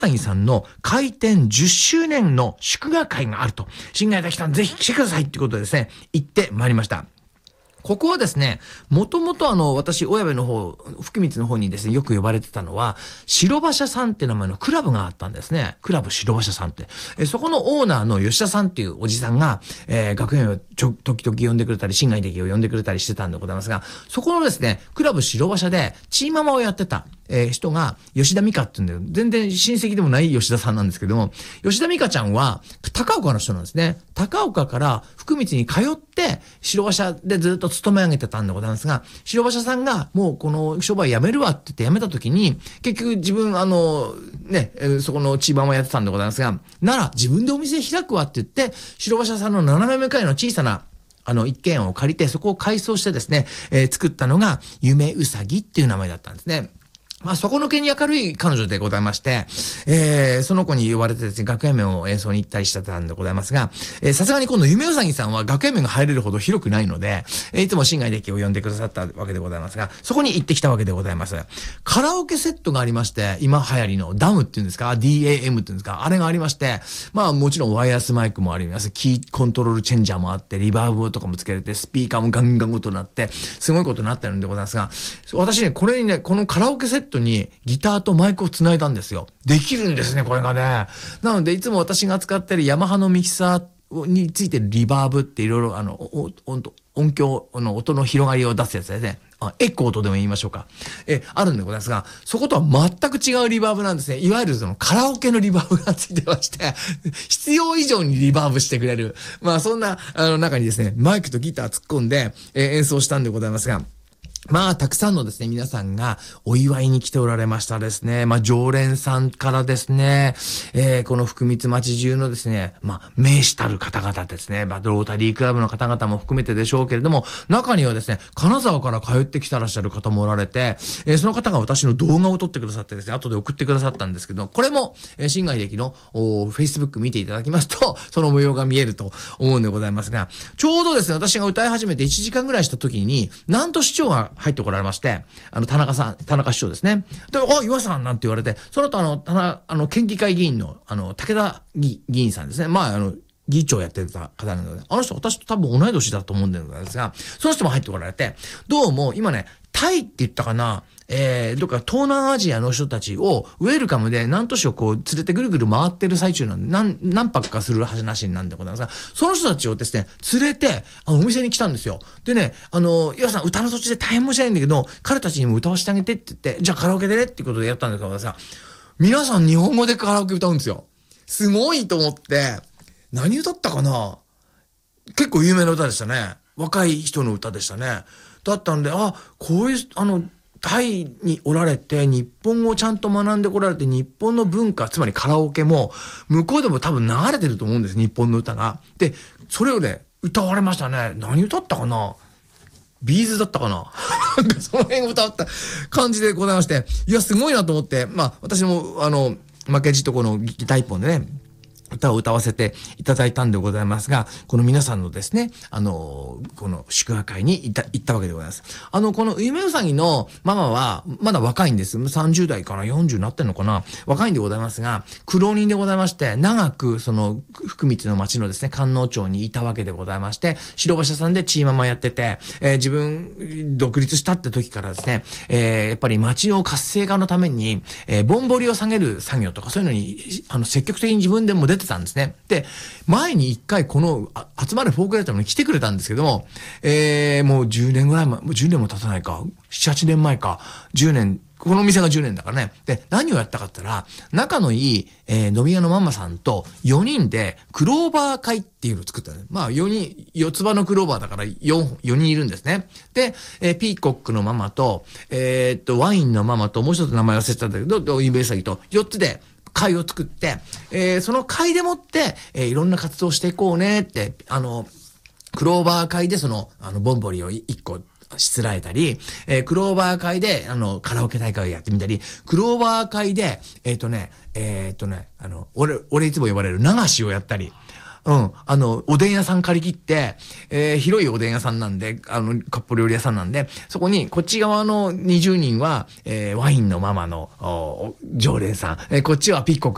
谷さんの開店10周年の祝賀会があると。新ヶ谷滝さんぜひ来てくださいってことでですね、行ってまいりました。ここはですね、もともと私、小矢部の方、福光の方にですね、よく呼ばれてたのは、白馬車さんって名前のクラブがあったんですね。クラブ白馬車さんって。そこのオーナーの吉田さんっていうおじさんが、学園を時々呼んでくれたり、新ヶ谷滝を呼んでくれたりしてたんでございますが、そこのですね、クラブ白馬車で、チーママをやってた、人が、吉田美香って言うんだよ。全然親戚でもない吉田さんなんですけども、吉田美香ちゃんは、高岡の人なんですね。高岡から福光に通って、白馬車でずっと勤め上げてたんでございますが、白馬車さんがもうこの商売辞めるわって言って辞めた時に、結局自分そこのチーママやってたんでございますが、なら自分でお店開くわって言って、白馬車さんの斜め向かいの小さな一軒家を借りて、そこを改装してですね、作ったのが夢うさぎっていう名前だったんですね。まあ、そこのけに明るい彼女でございまして、その子に呼ばれてですね、学園面を演奏に行ったりしてたんでございますが、さすがに今度夢うさぎさんは学園面が入れるほど広くないので、いつも新ヶ谷滝を呼んでくださったわけでございますが、そこに行ってきたわけでございます。カラオケセットがありまして、今流行りのダムっていうんですか、DAM っていうんですか、あれがありまして、まあもちろんワイヤレスマイクもあります。キーコントロールチェンジャーもあって、リバーブとかもつけれて、スピーカーもガンガンごとなって、すごいことになってるんでございますが、私ね、これにね、このカラオケセットにギターとマイクをつないだんですよ。できるんですね、これがね。なので、いつも私が使ってるヤマハのミキサーについてるリバーブっていろいろ音響の音の広がりを出すやつですね。エコーとでも言いましょうか。あるんでございますが、そことは全く違うリバーブなんですね。いわゆるそのカラオケのリバーブがついてまして、必要以上にリバーブしてくれる。まあそんな、中にですね、マイクとギター突っ込んで、演奏したんでございますが、まあ、たくさんのですね、皆さんがお祝いに来ておられましたですね。まあ、常連さんからですね、この福光町中のですね、まあ、名士たる方々ですね、まあ、ロータリークラブの方々も含めてでしょうけれども、中にはですね、金沢から通ってきてらっしゃる方もおられて、その方が私の動画を撮ってくださってですね、後で送ってくださったんですけど、これも、新ヶ谷駅のFacebook 見ていただきますと、その模様が見えると思うんでございますが、ちょうどですね、私が歌い始めて1時間ぐらいした時に、なんと市長が入ってこられまして、田中市長ですね。で、岩さんなんて言われて、その後県議会議員の、武田議員さんですね。まあ、議長やってた方なので、あの人私と多分同い年だと思うんですが、その人も入ってこられて、どうも今ね、タイって言ったかな、どっか東南アジアの人たちをウェルカムで何都市をこう連れてぐるぐる回ってる最中なんで、何泊かする話なんでございますが、その人たちをですね、連れて、お店に来たんですよ。でね、岩さん歌の途中で大変申し訳ないんだけど、彼たちにも歌わせてあげてって言って、じゃあカラオケでねっていうことでやったんですけどさ、皆さん日本語でカラオケ歌うんですよ。すごいと思って、何歌ったかな？結構有名な歌でしたね。若い人の歌でしたね。だったんで、こういう、タイにおられて、日本語をちゃんと学んでこられて、日本の文化、つまりカラオケも、向こうでも多分流れてると思うんです、日本の歌が。で、それをね、歌われましたね。何歌ったかな？ビーズだったかななんかその辺を歌った感じでございまして、いや、すごいなと思って、まあ、私も、負けじとこのギター一本でね、歌を歌わせていただいたんでございますが、この皆さんのですね、この祝賀会に行ったわけでございます。この夢うさぎのママは、まだ若いんです。30代から40になってんのかな？若いんでございますが、苦労人でございまして、長く、福光の町のですね、官能町にいたわけでございまして、白馬社さんでチーママやってて、自分、独立したって時からですね、やっぱり町の活性化のために、ぼんぼりを下げる作業とか、そういうのに、積極的に自分でも出てたんですね。で、前に一回この集まるフォークライターに来てくれたんですけども、もう10年ぐらい前、もう10年も経たないか、7、8年前か、10年、この店が10年だからね。で、何をやったかって言ったら、仲のいい、飲み屋のママさんと4人でクローバー会っていうのを作ったね。まあ4つ葉のクローバーだから4人いるんですね。で、ピーコックのママと、ワインのママと、もう一つ名前忘れてたんだけど、インベーサギと4つで、会を作って、その会でもって、いろんな活動していこうねって、クローバー会でボンボリを1個しつらえたり、クローバー会で、カラオケ大会をやってみたり、クローバー会で、俺いつも呼ばれる流しをやったり、おでん屋さん借り切って、広いおでん屋さんなんで、かっぽ料理屋さんなんで、そこに、こっち側の20人は、ワインのママの、常連さん、こっちはピッコク